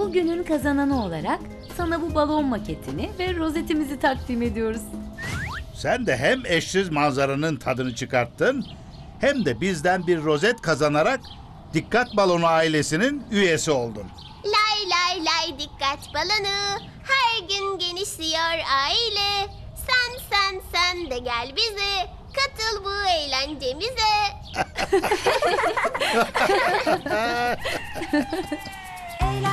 Bugünün kazananı olarak sana bu balon maketini ve rozetimizi takdim ediyoruz. Sen de hem eşsiz manzaranın tadını çıkarttın, hem de bizden bir rozet kazanarak Dikkat Balonu ailesinin üyesi oldun. Lay lay lay dikkat balonu, her gün genişliyor aile. Sen de gel bize, katıl bu eğlencemize.